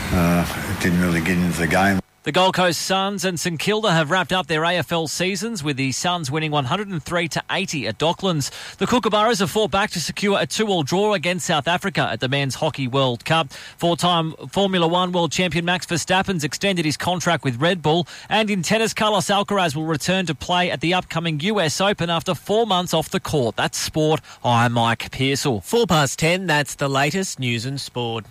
it didn't really get into the game. The Gold Coast Suns and St Kilda have wrapped up their AFL seasons, with the Suns winning 103-80 at Docklands. The Kookaburras have fought back to secure a 2-2 draw against South Africa at the Men's Hockey World Cup. Four-time Formula One world champion Max Verstappen's extended his contract with Red Bull. And in tennis, Carlos Alcaraz will return to play at the upcoming US Open after 4 months off the court. That's sport. I'm Mike Pearsall. 10:04, that's the latest news and sport.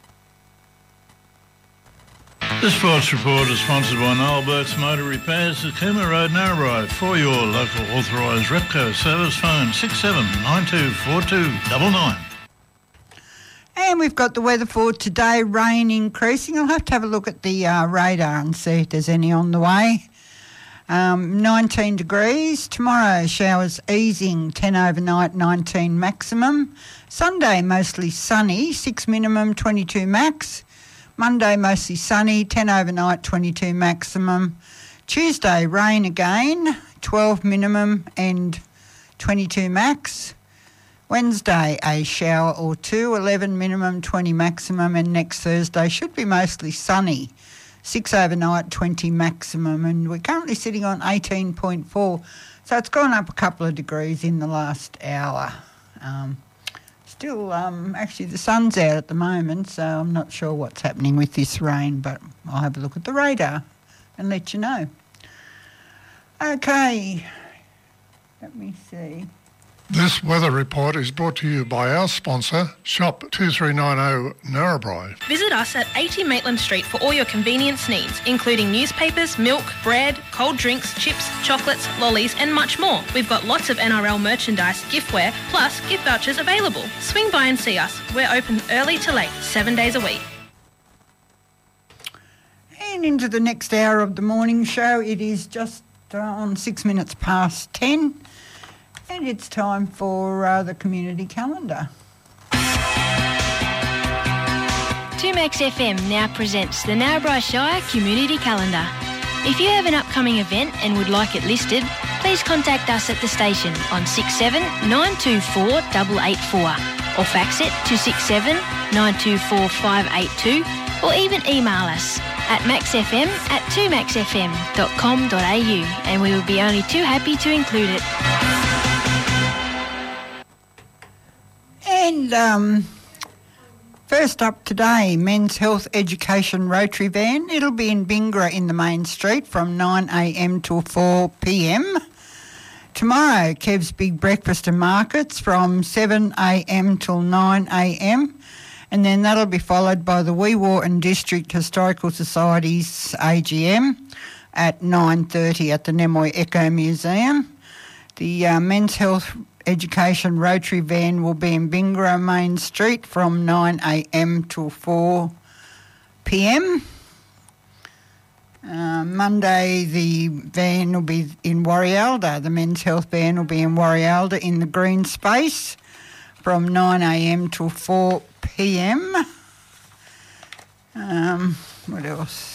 The Sports Report is sponsored by Noel Burke's Motor Repairs at Cooma Road, Narrabri. For your local authorised Repco service, phone 67924299. And we've got the weather for today, rain increasing. I'll have to have a look at the radar and see if there's any on the way. 19 degrees. Tomorrow, showers easing, 10 overnight, 19 maximum. Sunday, mostly sunny, 6 minimum, 22 max. Monday, mostly sunny, 10 overnight, 22 maximum. Tuesday, rain again, 12 minimum and 22 max. Wednesday, a shower or two, 11 minimum, 20 maximum. And next Thursday should be mostly sunny, 6 overnight, 20 maximum. And we're currently sitting on 18.4, so it's gone up a couple of degrees in the last hour. Still, actually the sun's out at the moment, so I'm not sure what's happening with this rain, but I'll have a look at the radar and let you know. Okay, let me see. This weather report is brought to you by our sponsor, Shop 2390 Narrabri. Visit us at 80 Maitland Street for all your convenience needs, including newspapers, milk, bread, cold drinks, chips, chocolates, lollies and much more. We've got lots of NRL merchandise, giftware, plus gift vouchers available. Swing by and see us. We're open early to late, 7 days a week. And into the next hour of the morning show, it is just on 6 minutes past 10. And it's time for the community calendar. 2Max FM now presents the Narrabri Shire Community Calendar. If you have an upcoming event and would like it listed, please contact us at the station on 67 924 884 or fax it to 67 924 582 or even email us at maxfm@2maxfm.com.au and we will be only too happy to include it. And first up today, Men's Health Education Rotary Van. It'll be in Bingra in the main street from 9am till 4pm. Tomorrow, Kev's Big Breakfast and Markets from 7am till 9am. And then that'll be followed by the Wee Waa and District Historical Society's AGM at 9:30 at the Nemoy Eco Museum. The Men's Health Education Rotary Van will be in Bingra Main Street from 9am till 4pm. Monday, the van will be in Warialda. The Men's Health Van will be in Warialda in the green space from 9am till 4pm. What else?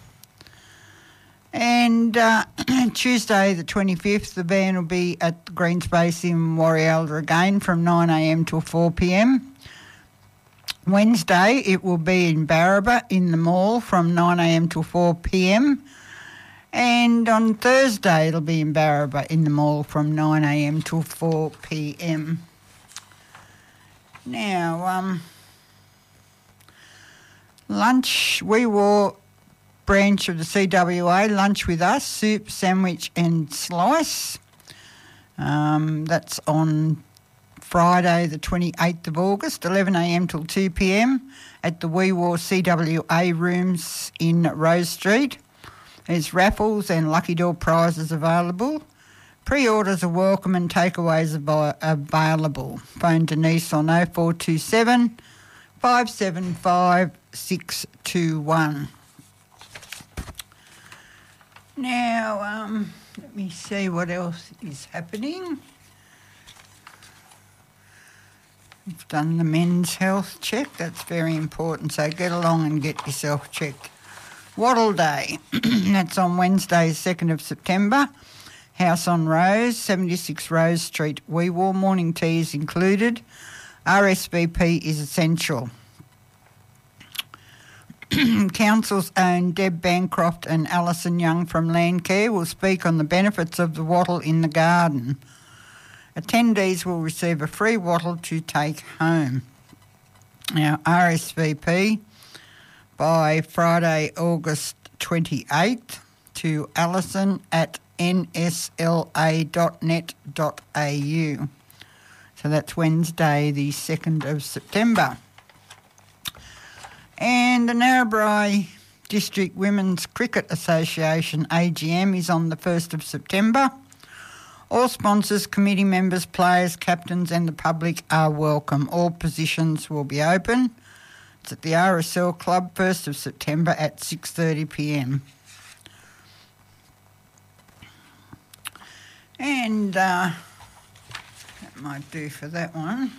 And Tuesday the 25th, the van will be at the green space in Warialda again from 9am till 4pm. Wednesday it will be in Barraba in the mall from 9am till 4pm. And on Thursday it'll be in Barraba in the mall from 9am till 4pm. Now, lunch, we wore branch of the CWA, lunch with us, soup, sandwich and slice. That's on Friday the 28th of August, 11am till 2pm at the Wee Waa CWA rooms in Rose Street. There's raffles and lucky draw prizes available. Pre-orders are welcome and takeaways are available. Phone Denise on 0427 575 621. Now, let me see what else is happening. We've done the men's health check. That's very important, so get along and get yourself checked. Wattle Day, that's on Wednesday, 2nd of September. House on Rose, 76 Rose Street, Wee Waa. Morning tea is included. RSVP is essential. Council's own Deb Bancroft and Alison Young from Landcare will speak on the benefits of the wattle in the garden. Attendees will receive a free wattle to take home. Now, RSVP by Friday, August 28th to alison@nsla.net.au. So that's Wednesday, the 2nd of September. And the Narrabri District Women's Cricket Association AGM is on the 1st of September. All sponsors, committee members, players, captains and the public are welcome. All positions will be open. It's at the RSL Club, 1st of September at 6:30pm. And that might do for that one.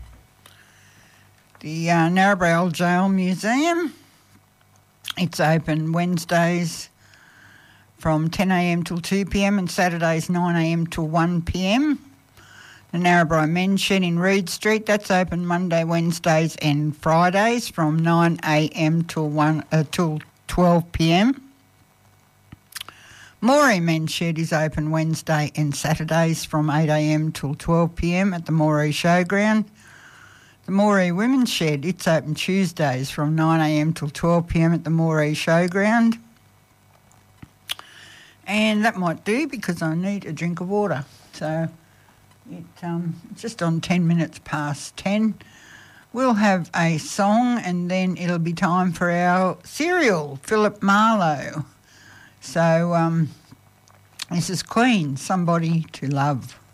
The Narrabri Old Jail Museum, it's open Wednesdays from 10am till 2pm and Saturdays 9am till 1pm. The Narrabri Men's Shed in Reed Street, that's open Monday, Wednesdays and Fridays from 9am till 12pm. Moree Men's Shed is open Wednesday and Saturdays from 8am till 12pm at the Moree Showground. The Moree Women's Shed, it's open Tuesdays from 9am till 12pm at the Moree Showground. And that might do because I need a drink of water. So it's just on 10 minutes past 10. We'll have a song and then it'll be time for our serial, Philip Marlowe. So this is Queen, Somebody to Love.